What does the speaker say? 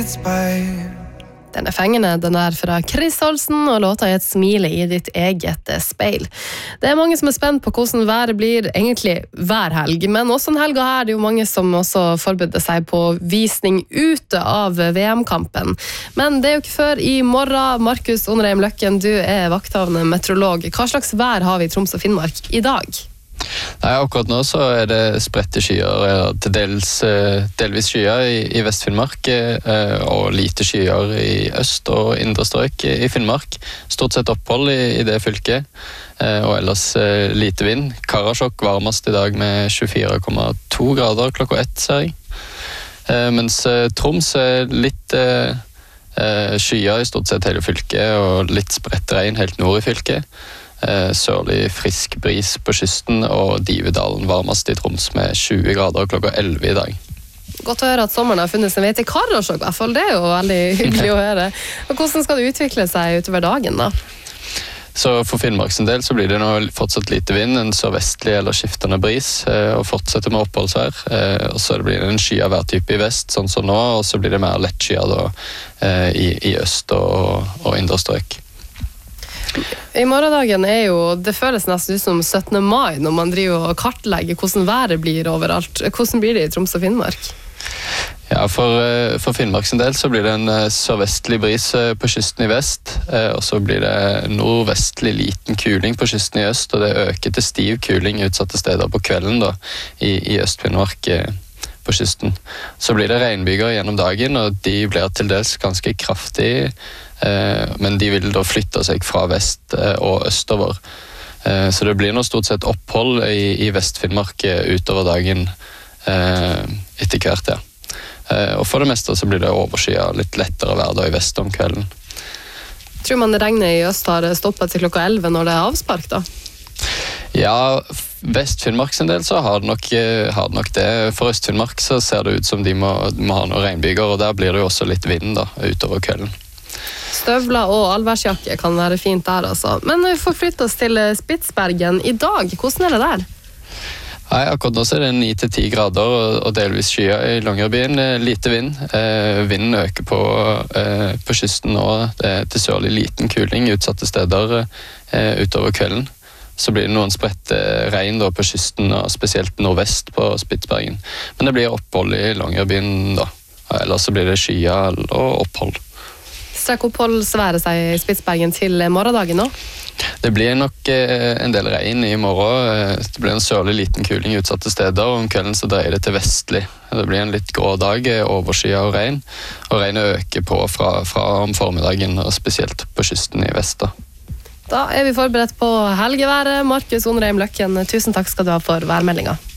Den fengende, den fra Chris Olsen, og låta er et smile i ditt eget speil. Det mange som spent på hvordan været blir egentlig hver helg, men også en helga her, det jo mange som også forbereder seg på visning ute av VM-kampen. Men det jo ikke før i morgen. Markus Onreim Løkken, du vakthavende meteorolog. Hva slags vær har vi i Troms og Finnmark i dag? Nei, akkurat nå så det spredte skyer, til delvis skyer i Vest-Finnmark, og lite skyer i øst og indre strøk i Finnmark. Stort sett opphold i det fylket, og ellers lite vind. Karasjok varmest i dag med 24,2 grader klokka 1, ser jeg. Mens Troms litt skyer i stort sett hele fylket, og litt spredt regn helt nord i fylket. Sørlig frisk bris på kysten, og Divedalen varmest i Troms med 20 grader klokka 11 i dag. Godt å høre at sommeren har funnet sin vei til Karasjok, i hvert fall. Det jo veldig hyggelig å høre. Og hvordan skal det utvikle seg utover dagen da? Så for Finnmarks del så blir det nå fortsatt lite vind, en sørvestlig eller skiftende bris, og fortsetter med oppholdsvær. Og så blir det en skyet værtype i vest, sånn som nå, og så blir det mer lett skyet da, i øst og indre strøk. I morgendagen jo, det føles nesten ut som 17. mai når man driver og kartlegger hvordan været blir overalt. Hvordan blir det i Troms og Finnmark? Ja, for Finnmarks del så blir det en sørvestlig bris på kysten i vest, og så blir det nordvestlig liten kuling på kysten i øst, og det øker til stiv kuling utsatte steder på kvelden da, i Øst-Finnmark på kysten. Så blir det regnbyger gjennom dagen, og de blir til dels ganske kraftige, men de vil da flytte seg fra vest og østover. Så det blir nå stort sett opphold i Vest-Finnmark utover dagen etter hvert, ja. Og for det meste så blir det overskyet litt lettere vær da i vest om kvelden. Tror man det regner i øst har stoppet til klokka 11 når det avspark da? Ja, Vest-Finnmark sin del så har det nok det. For Øst-Finnmark så ser det ut som de må ha noen regnbyger, og der blir det jo også litt vind da, utover kvelden. Støvler og allværsjakke kan være fint der altså. Men vi får flytte oss til Spitsbergen i dag. Hvordan det der? Nei, akkurat nå så det 9-10 grader og delvis skyer i Longyearbyen. Lite vind. Vinden øker på kysten nå. Det til sørlig liten kuling utsatte steder utover kvelden. Så blir det noen spredte regn da, på kysten, og spesielt nordvest på Spitsbergen. Men det blir opphold i Longyearbyen da. Ellers så blir det skyer og opphold. Strekk oppholdsværet seg i Spitsbergen til morgendagen nå? Det blir nok en del regn i morgen. Det blir en sørlig liten kuling utsatte steder, og om kvelden så dreier det til vestlig. Det blir en litt grå dag, overskyet og regn. Og regnet øker på fra om formiddagen, og spesielt på kysten i vest. Da vi forberedt på helgeværet. Markus Onreim Løkken, tusen takk skal du ha for værmeldinga.